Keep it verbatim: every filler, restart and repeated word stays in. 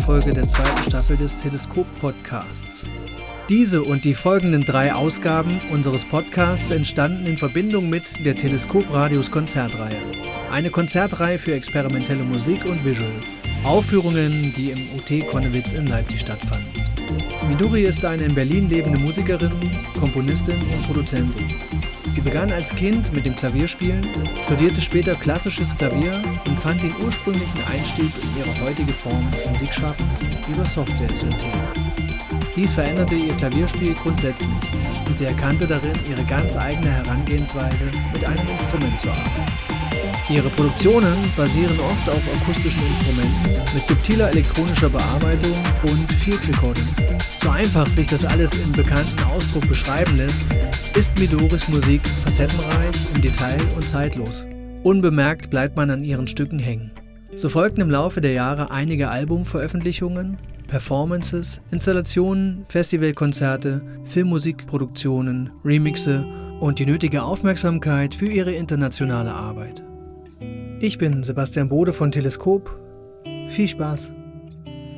Folge der zweiten Staffel des Teleskop-Podcasts. Diese und die folgenden drei Ausgaben unseres Podcasts entstanden in Verbindung mit der Teleskop-Radios Konzertreihe. Eine Konzertreihe für experimentelle Musik und Visuals. Aufführungen, die im U T Konnewitz in Leipzig stattfanden. Midori ist eine in Berlin lebende Musikerin, Komponistin und Produzentin. Sie begann als Kind mit dem Klavierspielen, studierte später klassisches Klavier und fand den ursprünglichen Einstieg in ihre heutige Form des Musikschaffens über Software-Synthese. Dies veränderte ihr Klavierspiel grundsätzlich und sie erkannte darin ihre ganz eigene Herangehensweise, mit einem Instrument zu arbeiten. Ihre Produktionen basieren oft auf akustischen Instrumenten mit subtiler elektronischer Bearbeitung und Field Recordings. So einfach sich das alles im bekannten Ausdruck beschreiben lässt, ist Midoris Musik facettenreich, im Detail und zeitlos. Unbemerkt bleibt man an ihren Stücken hängen. So folgten im Laufe der Jahre einige Albumveröffentlichungen, Performances, Installationen, Festivalkonzerte, Filmmusikproduktionen, Remixe und die nötige Aufmerksamkeit für ihre internationale Arbeit. Ich bin Sebastian Bode von Teleskop. Viel Spaß!